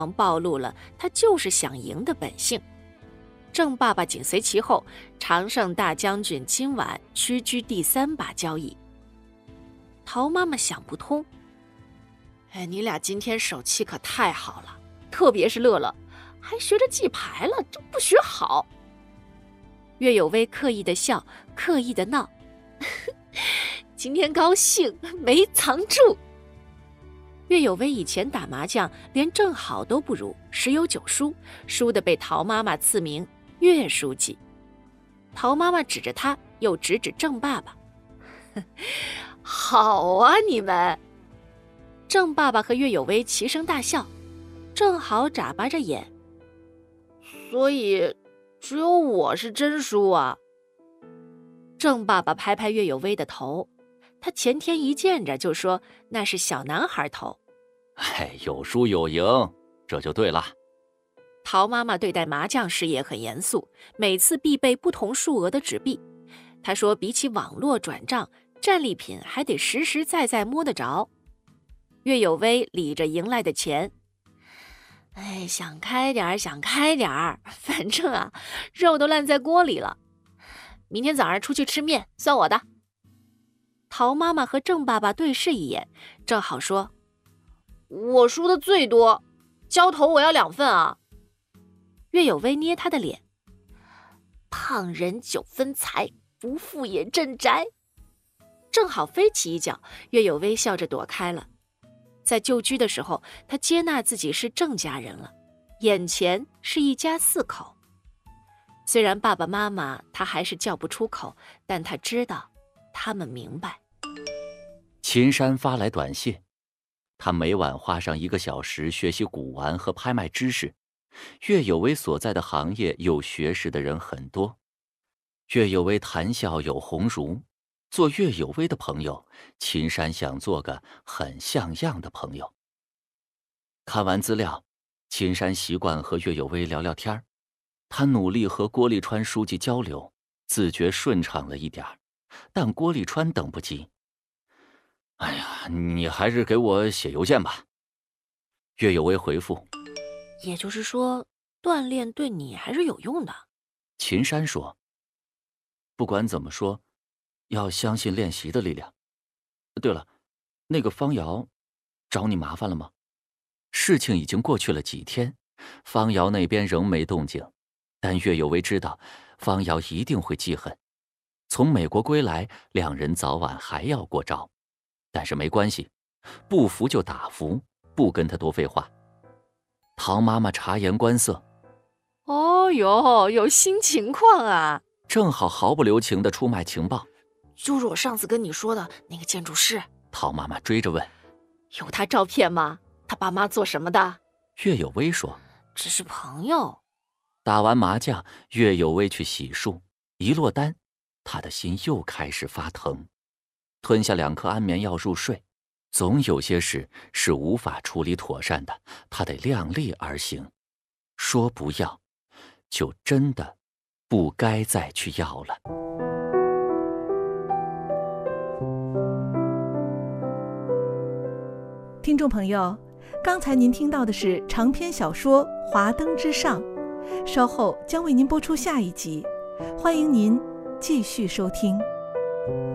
暴露了他就是想赢的本性。郑爸爸紧随其后，常胜大将军今晚屈居第3把交椅。陶妈妈想不通，你俩今天手气可太好了，特别是乐乐，还学着记牌了，这不学好。岳有威刻意的笑，刻意的闹，今天高兴没藏住。岳有威以前打麻将连正好都不如，10有9输，输的被陶妈妈赐名岳书记。陶妈妈指着他，又指指郑爸爸，好啊你们。郑爸爸和岳有威齐声大笑，正好眨巴着眼，所以只有我是真输啊。郑爸爸拍拍岳有威的头，他前天一见着就说那是小男孩头。 有输有赢，这就对了。 陶妈妈对待麻将时也很严肃，每次必备不同数额的纸币。她说比起网络转账，战利品还得实实在在摸得着。岳有威理着赢来的钱，想开点想开点，反正啊，肉都烂在锅里了。明天早上出去吃面，算我的。陶妈妈和郑爸爸对视一眼，正好说，我输的最多，交头我要2份啊。岳有威捏他的脸，胖人9分财，不富也镇宅。正好飞起一脚，岳有威笑着躲开了。在旧居的时候，他接纳自己是郑家人了，眼前是一家4口。虽然爸爸妈妈他还是叫不出口，但他知道他们明白。 秦山发来短信，他每晚花上1个小时学习古玩和拍卖知识。岳有威所在的行业有学识的人很多，岳有威谈笑有鸿儒，做岳有威的朋友，秦山想做个很像样的朋友。看完资料，秦山习惯和岳有威聊聊天，他努力和郭立川书记交流，自觉顺畅了一点，但郭立川等不及。你还是给我写邮件吧。岳有威回复， 也就是说，锻炼对你还是有用的。 秦山说，不管怎么说，要相信练习的力量。对了，那个方瑶找你麻烦了吗？事情已经过去了几天，方瑶那边仍没动静，但岳有威知道方瑶一定会记恨。从美国归来，2人早晚还要过招，但是没关系，不服就打服，不跟他多废话。陶妈妈察言观色， 哦哟，有新情况啊！ 正好毫不留情地出卖情报。 就是我上次跟你说的那个建筑师。 陶妈妈追着问， 有他照片吗？他爸妈做什么的？ 岳有威说， 只是朋友。 打完麻将，岳有威去洗漱，一落单，他的心又开始发疼，吞下2颗安眠药入睡。总有些事是无法处理妥善的，他得量力而行。说不要，就真的不该再去要了。 听众朋友，刚才您听到的是长篇小说《华灯之上》，稍后将为您播出下一集，欢迎您继续收听。